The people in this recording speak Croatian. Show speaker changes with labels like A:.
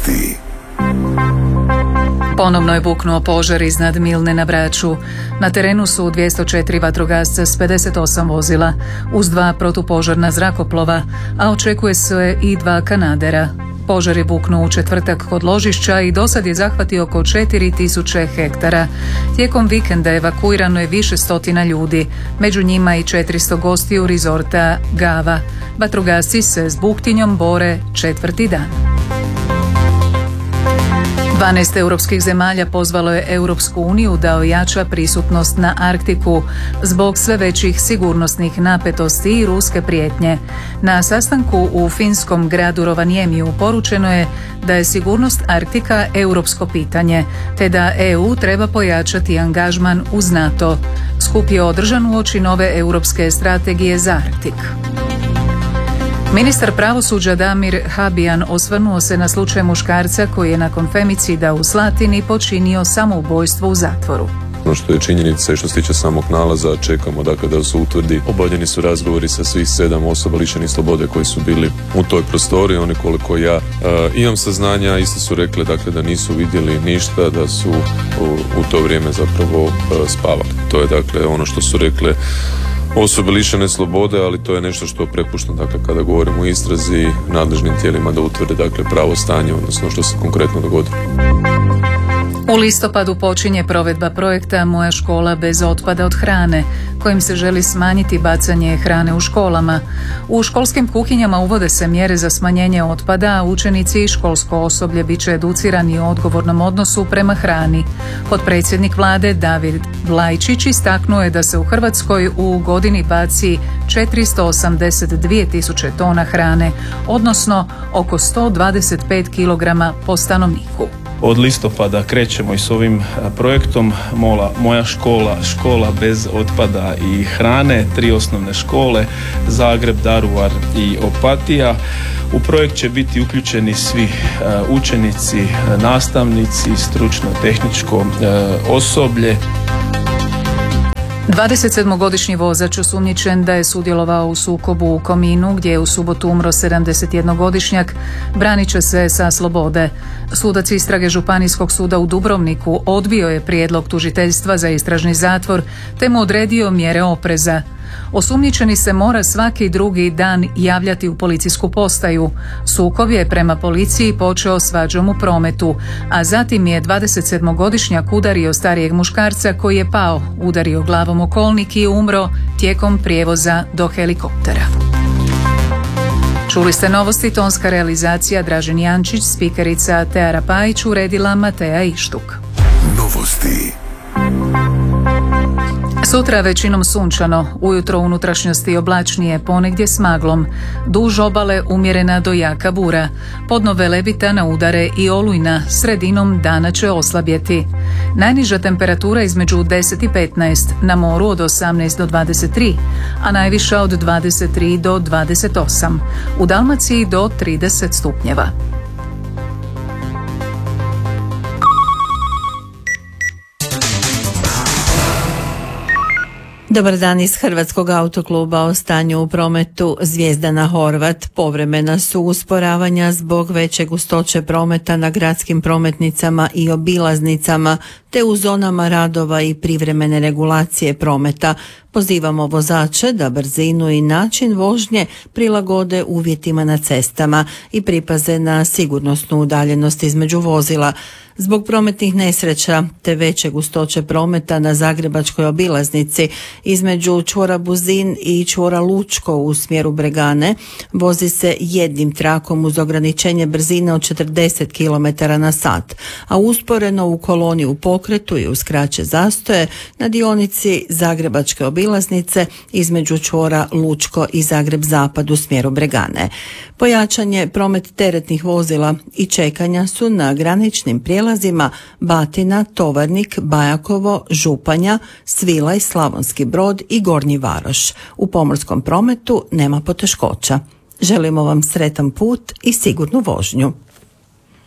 A: Novosti.
B: Ponovno je buknuo požar iznad Milne na Braču. Na terenu su 204 vatrogasca s 58 vozila, uz 2 protupožarna zrakoplova, a očekuje se i 2 kanadera. Požar je buknuo u četvrtak kod ložišća i dosad je zahvatio oko 4000 hektara. Tijekom vikenda evakuirano je više stotina ljudi, među njima i 400 gostiju rezorta Gava. Vatrogasci se s buktinjom bore 4. dan. 12 europskih zemalja pozvalo je Europsku uniju da ojača prisutnost na Arktiku zbog sve većih sigurnosnih napetosti i ruske prijetnje. Na sastanku u finskom gradu Rovaniemiju poručeno je da je sigurnost Arktika europsko pitanje, te da EU treba pojačati angažman uz NATO. Skup je održan uoči nove europske strategije za Arktik. Ministar pravosuđa Damir Habijan osvrnuo se na slučaj muškarca koji je nakon femicida u Slatini počinio samoubojstvo u zatvoru.
C: Ono što je činjenica i što se tiče samog nalaza, čekamo dakle da se utvrdi. Obavljeni su razgovori sa svih 7 osoba lišenih slobode koji su bili u toj prostoriji. Oni koliko ja imam saznanja, isto su rekli dakle da nisu vidjeli ništa, da su u to vrijeme zapravo spavali. To je dakle ono što su rekle osobe lišene slobode, ali to je nešto što prepuštam dakle kada govorimo o istrazi nadležnim tijelima da utvrde dakle pravo stanje, odnosno što se konkretno dogodilo.
B: U listopadu počinje provedba projekta Moja škola bez otpada od hrane, kojim se želi smanjiti bacanje hrane u školama. U školskim kuhinjama uvode se mjere za smanjenje otpada, a učenici i školsko osoblje bit će educirani o odgovornom odnosu prema hrani. Potpredsjednik vlade David Vlajčić istaknuo je da se u Hrvatskoj u godini baci 482.000 tona hrane, odnosno oko 125 kg po stanovniku.
D: Od listopada krećemo i s ovim projektom Moja škola, škola bez otpada i hrane, 3 osnovne škole, Zagreb, Daruvar i Opatija. U projekt će biti uključeni svi učenici, nastavnici, stručno-tehničko osoblje.
B: 27-godišnji vozač osumnjičen da je sudjelovao u sukobu u Kominu, gdje je u subotu umro 71-godišnjak, branit će se sa slobode. Sudac istrage Županijskog suda u Dubrovniku odbio je prijedlog tužiteljstva za istražni zatvor, te mu odredio mjere opreza. Osumnjičeni se mora svaki drugi dan javljati u policijsku postaju. Sukob je prema policiji počeo svađom u prometu, a zatim je 27-godišnjak udario starijeg muškarca koji je pao, udario glavom o kolnik i umro tijekom prijevoza do helikoptera. Čuli ste novosti, tonska realizacija Dražen Jančić, spikerica Teara Pajić, uredila Mateja Ištuk.
A: Novosti.
B: Sutra većinom sunčano, ujutro u unutrašnjosti oblačnije, ponegdje s maglom. Duž obale umjerena do jaka bura. Podno Velebita na udare i olujna, sredinom dana će oslabjeti. Najniža temperatura između 10 i 15, na moru od 18 do 23, a najviša od 23 do 28. U Dalmaciji do 30 stupnjeva.
E: Dobar dan iz Hrvatskog autokluba. O stanju u prometu. Zvijezdana Horvat. Povremena su usporavanja zbog veće gustoće prometa na gradskim prometnicama i obilaznicama, te u zonama radova i privremene regulacije prometa. Pozivamo vozače da brzinu i način vožnje prilagode uvjetima na cestama i pripaze na sigurnosnu udaljenost između vozila. Zbog prometnih nesreća te veće gustoće prometa na zagrebačkoj obilaznici između čvora Buzin i čvora Lučko u smjeru Bregane vozi se jednim trakom uz ograničenje brzine od 40 km/h, a usporeno u koloni u pokretu i uz kraće zastoje na dionici zagrebačke obilaznice između čvora Lučko i Zagreb Zapad u smjeru Bregane. Pojačan je promet teretnih vozila i čekanja su na graničnim prijelazima Batina, Tovarnik, Bajakovo, Županja, Svilaj, Slavonski Brod i Gornji Varoš. U pomorskom prometu nema poteškoća. Želimo vam sretan put i sigurnu vožnju.